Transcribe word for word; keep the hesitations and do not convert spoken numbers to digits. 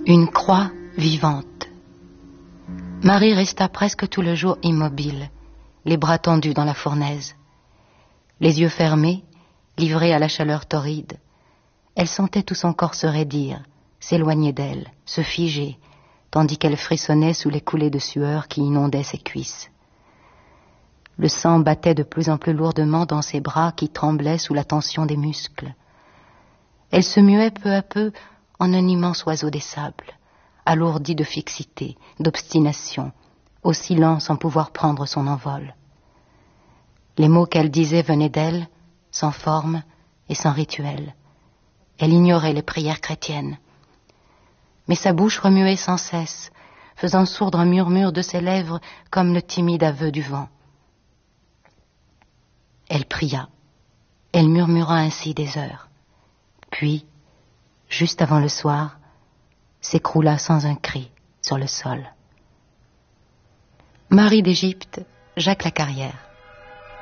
Une croix vivante. Marie resta presque tout le jour immobile, les bras tendus dans la fournaise. Les yeux fermés, livrée à la chaleur torride, elle sentait tout son corps se raidir, s'éloigner d'elle, se figer, tandis qu'elle frissonnait sous les coulées de sueur qui inondaient ses cuisses. Le sang battait de plus en plus lourdement dans ses bras qui tremblaient sous la tension des muscles. Elle se muait peu à peu en un immense oiseau des sables, alourdi de fixité, d'obstination, oscillant sans pouvoir prendre son envol. Les mots qu'elle disait venaient d'elle, sans forme et sans rituel. Elle ignorait les prières chrétiennes. Mais sa bouche remuait sans cesse, faisant sourdre un murmure de ses lèvres comme le timide aveu du vent. Elle pria. Elle murmura ainsi des heures. Puis, juste avant le soir, s'écroula sans un cri sur le sol. Marie d'Égypte, Jacques Lacarrière.